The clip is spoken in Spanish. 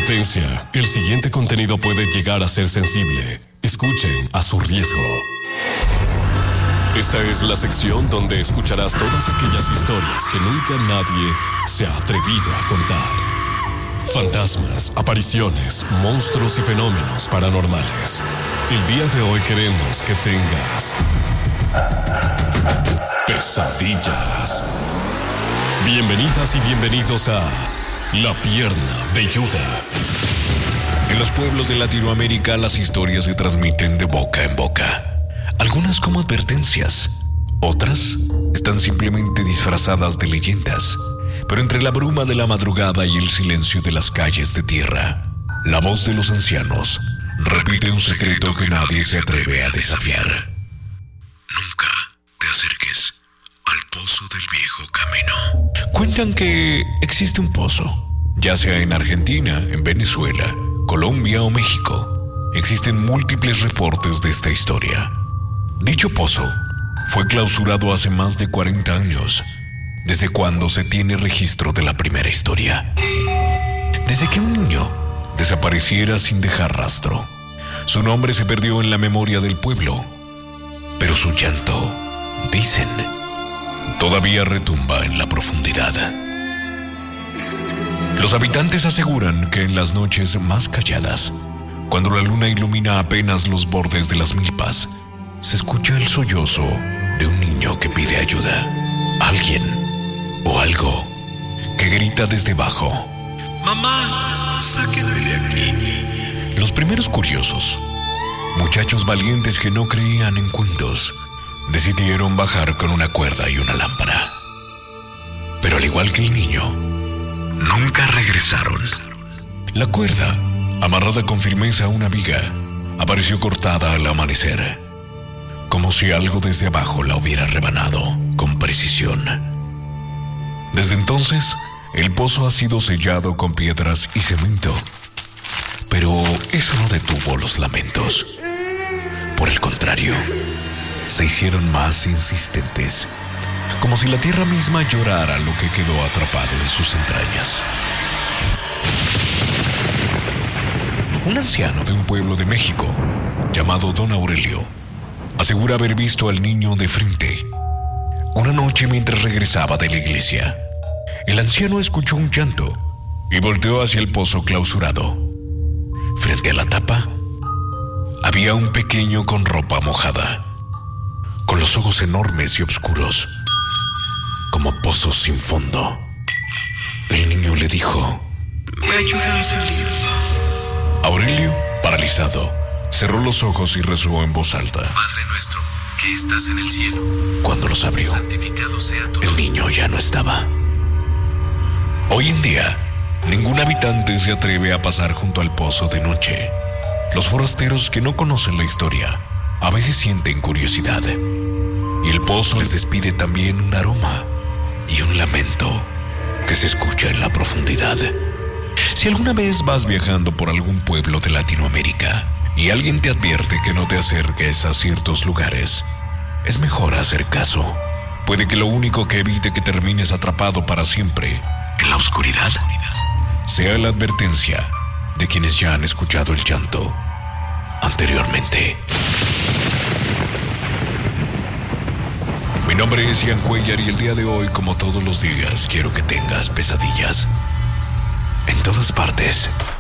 Advertencia, el siguiente contenido puede llegar a ser sensible. Escuchen a su riesgo. Esta es la sección donde escucharás todas aquellas historias que nunca nadie se ha atrevido a contar. Fantasmas, apariciones, monstruos y fenómenos paranormales. El día de hoy queremos que tengas pesadillas. Bienvenidas y bienvenidos a La Pierna Velluda. En los pueblos de Latinoamérica las historias se transmiten de boca en boca. Algunas como advertencias, otras están simplemente disfrazadas de leyendas. Pero entre la bruma de la madrugada y el silencio de las calles de tierra, la voz de los ancianos repite un secreto que nadie se atreve a desafiar. Nunca te acerques al pozo del viejo camino. Cuentan que existe un pozo, ya sea en Argentina, en Venezuela, Colombia o México. Existen múltiples reportes de esta historia. Dicho pozo fue clausurado hace más de 40 años, desde cuando se tiene registro de la primera historia. Desde que un niño desapareciera sin dejar rastro. Su nombre se perdió en la memoria del pueblo, pero su llanto, dicen, todavía retumba en la profundidad. Los habitantes aseguran que en las noches más calladas, cuando la luna ilumina apenas los bordes de las milpas, se escucha el sollozo de un niño que pide ayuda. Alguien o algo que grita desde abajo: ¡Mamá, sáquenme de aquí! Los primeros curiosos, muchachos valientes que no creían en cuentos, decidieron bajar con una cuerda y una lámpara. Pero al igual que el niño, nunca regresaron. La cuerda, amarrada con firmeza a una viga, apareció cortada al amanecer, como si algo desde abajo la hubiera rebanado con precisión. Desde entonces, el pozo ha sido sellado con piedras y cemento. Pero eso no detuvo los lamentos. Por el contrario, se hicieron más insistentes, como si la tierra misma llorara lo que quedó atrapado en sus entrañas. Un anciano de un pueblo de México, llamado Don Aurelio, asegura haber visto al niño de frente. Una noche mientras regresaba de la iglesia, el anciano escuchó un llanto y volteó hacia el pozo clausurado. Frente a la tapa, había un pequeño con ropa mojada, con los ojos enormes y oscuros, como pozos sin fondo. El niño le dijo: ¿Me ayuda a salir? Aurelio, paralizado, cerró los ojos y rezó en voz alta: Padre nuestro, que estás en el cielo. Cuando los abrió, Santificado sea tu nombre. el niño ya no estaba. Hoy en día, ningún habitante se atreve a pasar junto al pozo de noche. Los forasteros que no conocen la historia a veces sienten curiosidad, y el pozo les despide también un aroma y un lamento que se escucha en la profundidad. Si alguna vez vas viajando por algún pueblo de Latinoamérica y alguien te advierte que no te acerques a ciertos lugares, es mejor hacer caso. Puede que lo único que evite que termines atrapado para siempre en la oscuridad sea la advertencia de quienes ya han escuchado el llanto anteriormente. Mi nombre es Ian Cuellar y el día de hoy, como todos los días, quiero que tengas pesadillas en todas partes.